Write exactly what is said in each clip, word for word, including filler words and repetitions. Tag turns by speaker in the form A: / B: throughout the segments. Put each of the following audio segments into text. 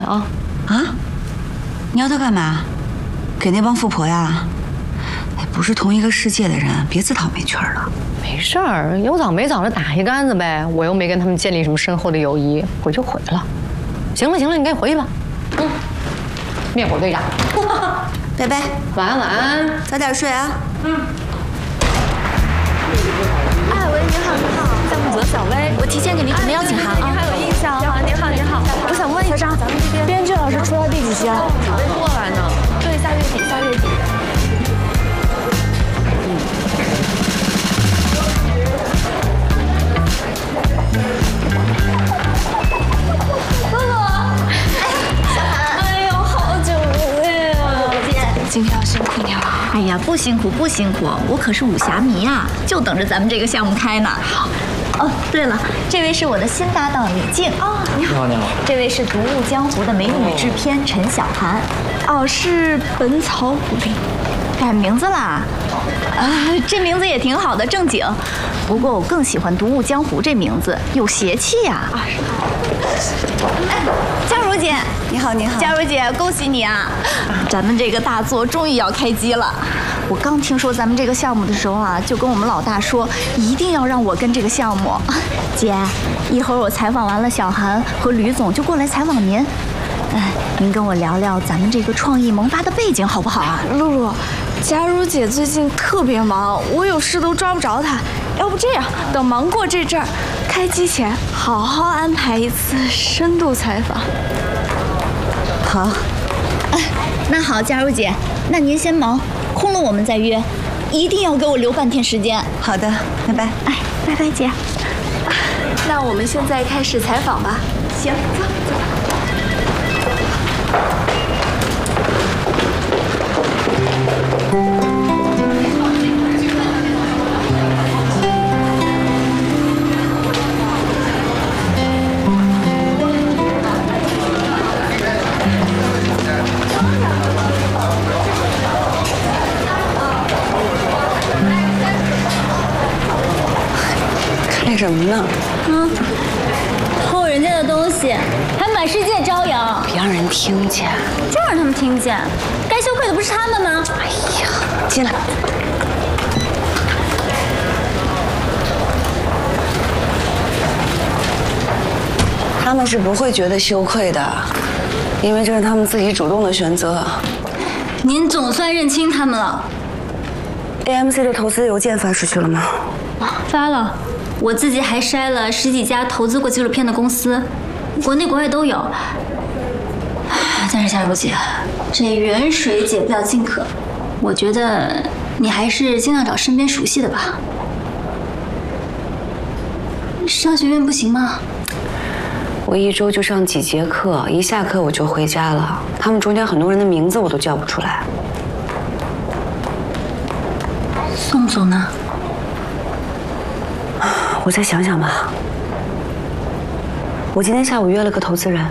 A: 啊
B: 啊！你要他干嘛？给那帮富婆呀？哎，不是同一个世界的人，别自讨没趣了。
A: 没事儿，有早没早的打一竿子呗。我又没跟他们建立什么深厚的友谊，毁就毁了。行了行了，你赶紧回去吧。嗯，灭火队长，
B: 拜拜，
A: 晚安晚安，
B: 早点睡啊。
A: 嗯。
C: 哎，喂，您好，您好，项目组的小薇，我提前给您准备邀请函啊。还有印象啊，您好，您好。我想问一下，咱们这边编剧老师出到第几集啊？准备过来呢。对，下月底，下月底。露露，哎，小韩，哎呦，好久不见啊！
D: 今天要辛苦你了。
C: 哎呀，不辛苦不辛苦，我可是武侠迷啊，就等着咱们这个项目开呢。好。哦，对了，这位是我的新搭档李静。哦，你好，你好。这位是《独步江湖》的美女制片陈小涵。哦，是《本草捕猎》。改名字啦？啊，这名字也挺好的，正经。不过我更喜欢《独步江湖》这名字，有邪气呀。啊，是吗？哎，佳茹姐，
B: 你好，你好。
C: 佳茹姐，恭喜你啊！咱们这个大作终于要开机了。我刚听说咱们这个项目的时候啊，就跟我们老大说，一定要让我跟这个项目。姐，一会儿我采访完了小韩和吕总，就过来采访您。哎，您跟我聊聊咱们这个创意萌发的背景好不好啊？
D: 露露，佳茹姐最近特别忙，我有事都抓不着她。要不这样，等忙过这阵儿，开机前好好安排一次深度采访。
B: 好。
C: 哎，那好，佳茹姐，那您先忙，空了我们再约，一定要给我留半天时间。
B: 好的，拜拜。
C: 哎，拜拜，姐。
D: 那我们现在开始采访吧。
C: 行，走走。
B: 干什么呢？
C: 嗯，偷人家的东西，还满世界招摇，
B: 别让人听见。
C: 就让他们听见，该羞愧的不是他们吗？
B: 哎呀，进来。他们是不会觉得羞愧的，因为这是他们自己主动的选择。
C: 您总算认清他们了。
B: A M C 的投资邮件发出去了吗？
C: 发了，我自己还筛了十几家投资过纪录片的公司，国内国外都有。但是夏茹姐，这远水解不了近渴，我觉得你还是尽量找身边熟悉的吧。商学院不行吗？
B: 我一周就上几节课，一下课我就回家了。他们中间很多人的名字我都叫不出来。
C: 宋总呢？
B: 我再想想吧。我今天下午约了个投资人。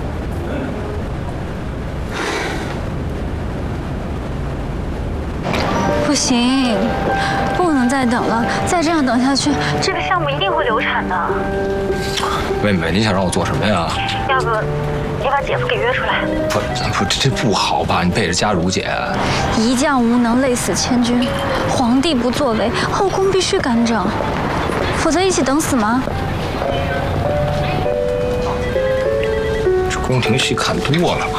D: 不行，不能再等了，再这样等下去，这个项目一定会流产的。
E: 妹妹，你想让我做什么呀？
D: 要不你把姐夫给约出来？
E: 不不，这这不好吧？你背着佳茹姐。
D: 一将无能，累死千军。皇帝不作为，后宫必须干政，否则一起等死吗？
E: 这宫廷戏看多了吧？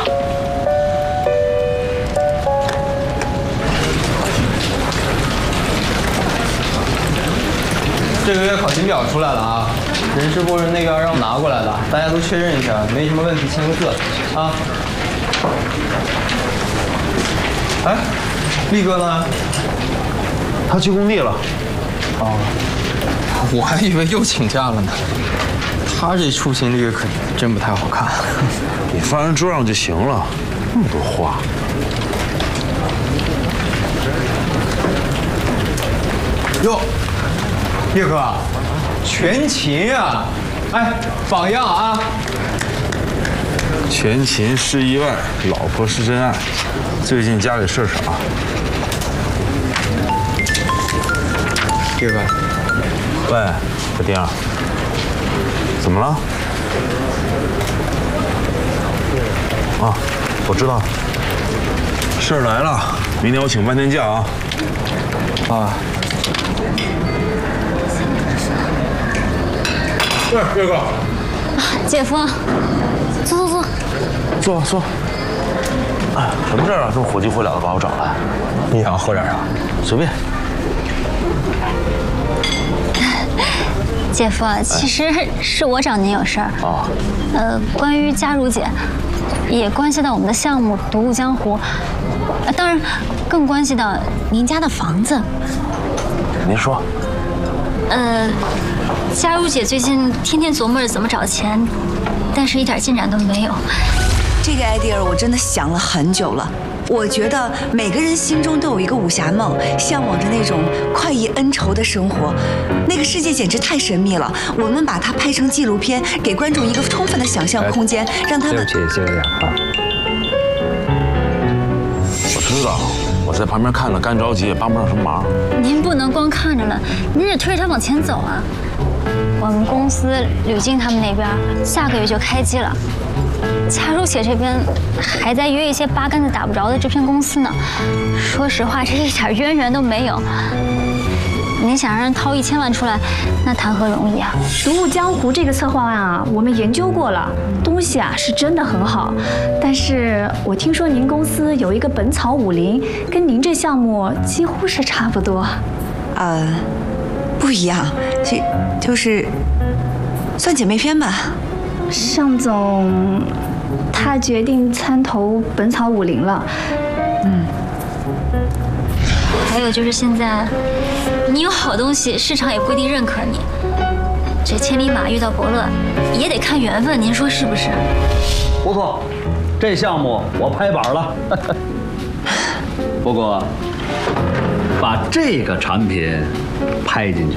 F: 这个月考勤表出来了啊，人事部那边让我拿过来的，大家都确认一下，没什么问题签个字啊。哎，力哥呢？
G: 他去工地了。
F: 哦，我还以为又请假了呢。他这出勤率可真不太好看。
G: 你放人桌上就行了，那么多话。
F: 哟。叶哥，全勤啊！哎，榜样啊！
G: 全勤是意外，老婆是真爱。最近家里事儿少。
F: 叶哥，
G: 喂，小丁，怎么了？ 啊，我知道了。事儿来了，明天我请半天假啊。啊。喂，岳哥。
C: 姐夫，坐坐坐。
G: 坐坐。哎，什么事儿啊？这么火急火燎的把我找来。
F: 你想喝点啥？
G: 随便。
C: 姐夫，其实是我找您有事儿啊。呃，关于佳茹姐，也关系到我们的项目《独舞江湖》，呃，当然更关系到您家的房子。
G: 您说。
C: 呃，佳茹姐最近天天琢磨着怎么找钱，但是一点进展都没有。
B: 这个 idea 我真的想了很久了。我觉得每个人心中都有一个武侠梦，向往着那种快意恩仇的生活。那个世界简直太神秘了。我们把它拍成纪录片，给观众一个充分的想象空间，让他们。
F: 对不起，谢谢啊。
G: 我知道，我在旁边看着干着急，也帮不上什么忙。
C: 您不能光看着了，您得推着它往前走啊。我们公司吕静他们那边下个月就开机了。佳茹姐这边还在约一些八竿子打不着的制片公司呢。说实话，这一点渊源都没有。您想让人掏一千万出来，那谈何容易啊！
H: 《独舞江湖》这个策划案啊，我们研究过了，东西啊是真的很好。但是我听说您公司有一个《本草武林》，跟您这项目几乎是差不多。
B: 呃，不一样，这就是算姐妹篇吧。
H: 尚总，他决定参投《本草武林》了。
B: 嗯。
C: 还有就是现在，你有好东西，市场也不一定认可你。这千里马遇到伯乐，也得看缘分，您说是不是？
I: 不错，这项目我拍板了。不过，把这个产品拍进去。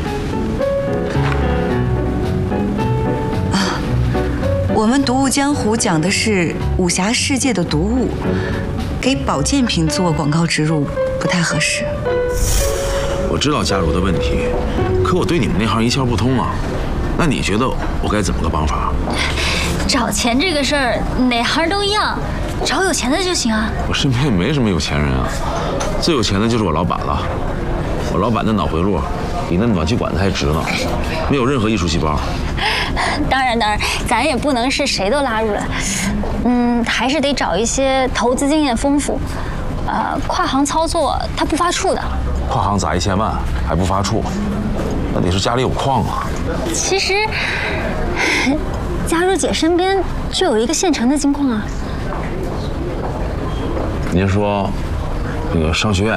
B: 我们《独舞江湖》讲的是武侠世界的毒物，给保健品做广告植入不太合适。
G: 我知道佳茹的问题，可我对你们那行一窍不通啊。那你觉得我该怎么个帮法？
C: 找钱这个事儿，哪行都一样，找有钱的就行啊。
G: 我身边也没什么有钱人啊，最有钱的就是我老板了。我老板的脑回路比那暖气管子还直呢，没有任何艺术细胞。
C: 当然当然，咱也不能是谁都拉入来，嗯，还是得找一些投资经验丰富，呃，跨行操作他不发怵的。
G: 跨行砸一千万还不发怵，那得是家里有矿啊。
C: 其实，佳茹姐身边就有一个现成的金矿啊。
G: 您说，那个商学院？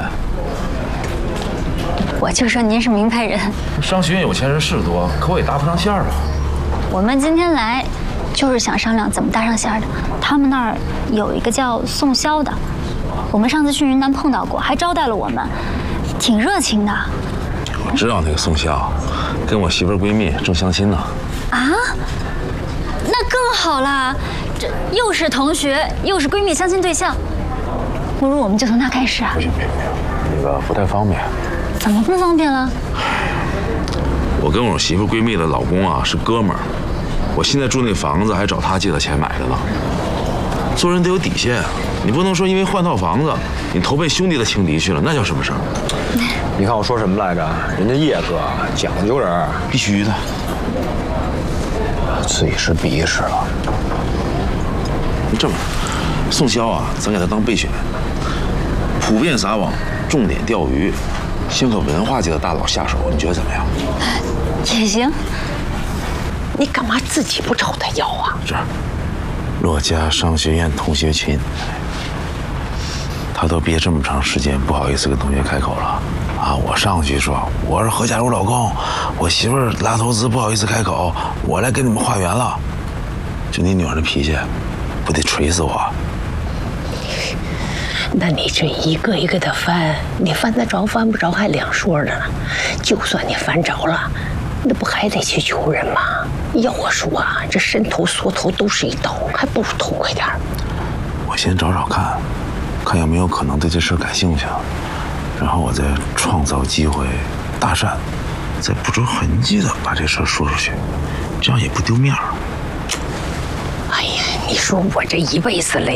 C: 我就说您是名牌人。
G: 商学院有钱人是多，可我也搭不上线啊。
C: 我们今天来，就是想商量怎么搭上线的。他们那儿有一个叫宋潇的，我们上次去云南碰到过，还招待了我们，挺热情的。
G: 我知道那个宋潇，跟我媳妇儿闺蜜正相亲呢。
C: 啊？那更好啦，这又是同学，又是闺蜜相亲对象，不如我们就从他开始啊。
G: 不行不行不行，那个不太方便。
C: 怎么不方便了？
G: 我跟我媳妇闺蜜的老公啊是哥们儿，我现在住那房子还找他借的钱买的呢。做人得有底线啊，你不能说因为换套房子，你投奔兄弟的情敌去了，那叫什么事儿？
F: 你看我说什么来着？人家叶哥讲究人，
G: 必须的。
F: 自己是鄙视了。
G: 这么，宋潇啊，咱给他当备选，普遍撒网，重点钓鱼。先和文化界的大佬下手，你觉得怎么样？
C: 也行。
J: 你干嘛自己不找他要啊？
G: 这儿，骆家商学院同学群，他都憋这么长时间，不好意思跟同学开口了啊！我上去说我是何佳茹老公，我媳妇儿拉投资，不好意思开口，我来给你们化缘了。就你女儿的脾气，不得锤死我？
J: 那你这一个一个的翻，你翻得着翻不着还两说呢。就算你翻着了，那不还得去求人吗？要我说啊，这伸头缩头都是一刀，还不如痛快点儿。
G: 我先找找看，看有没有可能对这事感兴趣，然后我再创造机会搭讪，再不着痕迹的把这事说出去，这样也不丢面儿。
J: 哎呀，你说我这一辈子累。